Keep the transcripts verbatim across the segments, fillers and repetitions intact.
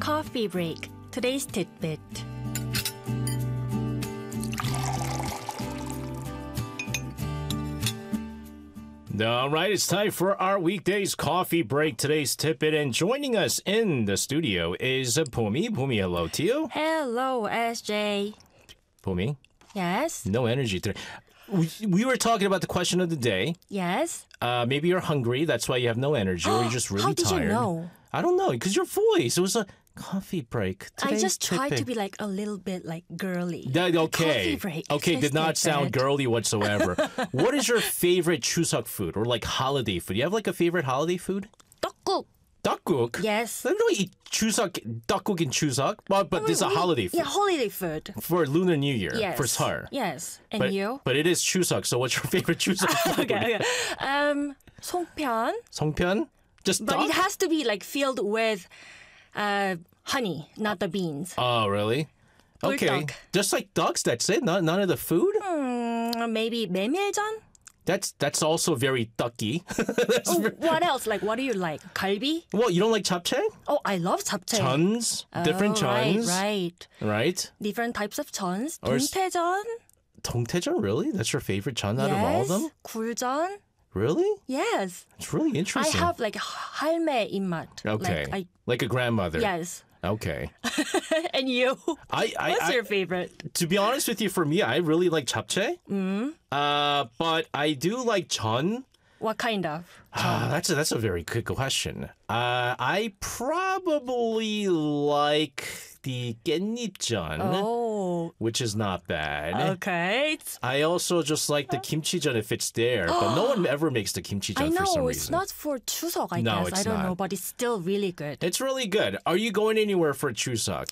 coffee break. Today's tidbit. All right, it's time for our weekdays coffee break. Today's tidbit, and joining us in the studio is Pumi. Pumi, hello to you. Hello, S J. Pumi, Yes? no energy today. We, we were talking about the question of the day. Yes? Uh, maybe you're hungry, that's why you have no energy, or you're just really How did tired. you know? I don't know, because your voice. It was a coffee break. I Today's just tried tidbit. to be like a little bit like girly. That, okay. Coffee break. Okay, Today's did not sound tidbit. girly whatsoever. What is your favorite Chuseok food or like holiday food? You have like a favorite holiday food? 떡국. Dakguk? Yes. I don't eat Chuseok, dakguk in Chuseok, but, but this is a We- holiday food. Yeah, holiday food. For Lunar New Year, Yes. for Seoul. Yes. And But, you? but it is Chuseok, so what's your favorite Chuseok food? Okay, okay. Um, 송편. Songpyeon? Just But duck? it has to be like filled with uh, honey, not the beans. Oh, really? Okay. 꿀떡. Just like ducks, that's it? Not, none of the food? Mm, maybe 메밀전? That's that's also very ducky. Oh, what else? Like, what do you like? 갈비? Well, you don't like japchae? Oh, I love 잡채. Chons? Different oh, right, chons? right. Right? Different types of chons. Or s- 동태전? Tongtaejeon, really? That's your favorite chon out of all of Yes. them? 굴전? Really? Yes. It's really I interesting. have like 할매 입맛. Okay. Like, Like a grandmother. I, yes. Okay. And you? I, I, What's I your favorite? to be honest with you, for me, I really like japchae. Mm. Uh, but I do like chon. What kind of? Ah, that's a, that's a very good question. Uh, I probably like the 깻잎전, Oh, which is not bad. okay. It's, I also just like the kimchijeon if it's there, but no one ever makes the kimchijeon I for some know reason. it's not for Chuseok, I No, guess. it's I don't not. know, but it's still really good. It's really good. Are you going anywhere for Chuseok?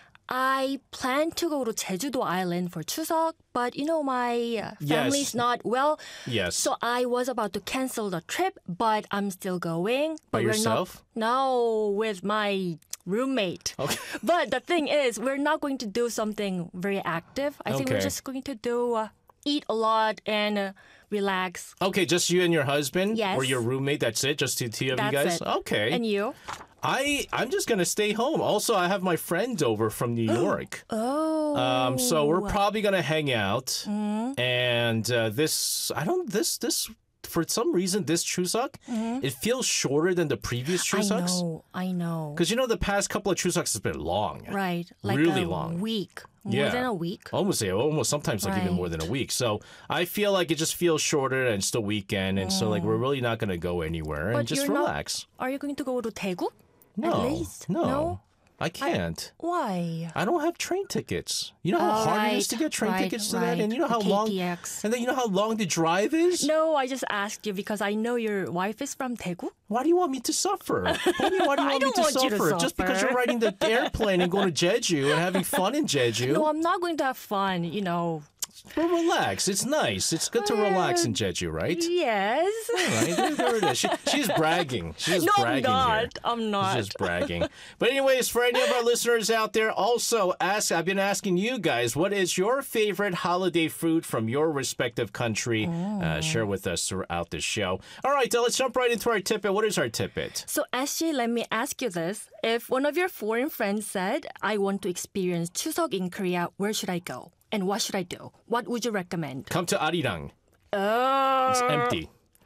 I plan to go to Jeju-do Island for Chuseok, but you know my uh, Yes. family's not well. Yes. So I was about to cancel the trip, but I'm still going. By But we're yourself? Not, no, with my roommate. Okay. But the thing is, we're not going to do something very active. I think we're Okay. just going to do uh, eat a lot and uh, relax. Okay, just you and your husband? Yes. Or your roommate, that's it? Just two, two of That's you guys? it. Okay. And you? I, I'm just going to stay home. Also, I have my friend over from New York. Oh. Um, so we're probably gonna hang out, Mm-hmm. and uh, this I don't this this for some reason this Chuseok it feels shorter than the previous Mm-hmm. I Chuseoks know, I know. because you know the past couple of Chuseoks has been long, Right. Like really a long. week. More Yeah. than a week. Almost, yeah, almost sometimes like even more Right. than a week. So I feel like it just feels shorter and it's the weekend, and so like we're really not gonna go anywhere and Mm. But just you're not- relax. Are you going to go to Daegu? No, At least? no, No? I can't. Why? I don't have train tickets. You know how Oh, hard it is to right, get train right, tickets to that, and right. you know The how long. K T X. And then you know how long the drive is. No, I just asked you because I know your wife is from Daegu. Why do you want me to suffer? Why do you, why do you I want me don't to want you to suffer? Just because suffer. you're riding the airplane and going to Jeju and having fun in Jeju? No, I'm not going to have fun, you know. Well, relax. It's nice. It's good to relax in Jeju, right? Yes. Right, there, there it is. She, she's bragging. She's No, I'm bragging not. here. I'm not. She's just bragging. But anyways, for any of our listeners out there, also ask. I've been asking you guys, what is your favorite holiday food from your respective country? Uh, share with us throughout the show. All right, uh, let's jump right into our tidbit. What is our tidbit? So, Ashley, let me ask you this. If one of your foreign friends said, I want to experience Chuseok in Korea, where should I go? And what should I do? What would you recommend? Come to Arirang. Oh. It's empty.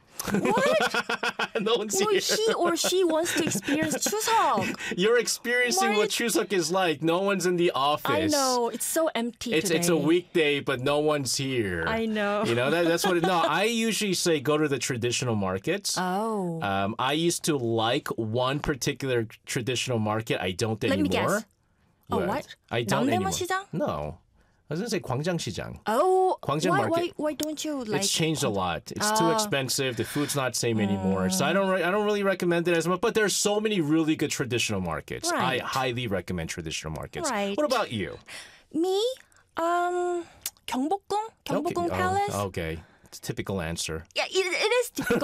What? No one's Well, here. he or she wants to experience Chuseok. You're experiencing Why- what Chuseok is like. No one's in the office. I know. It's so empty It's today. it's a weekday, but no one's here. I know. You know that that's what. It, no, I usually say go to the traditional markets. Oh. Um, I used to like one particular traditional market. I don't Let me anymore. guess. Oh, what? I don't anymore. 남대문시장? No, I was gonna say 광장시장. Oh, Gwangjang why, Market. why, why don't you like... It's changed a lot. It's too Oh. expensive. The food's not same anymore. So I don't. Re- I don't really recommend it as much. But there's so many really good traditional markets. Right. I highly recommend traditional markets. Right. What about you? Me? Um, 경복궁? 경복궁 Okay. Palace? Oh, okay. It's a typical answer. Yeah, it, it is typical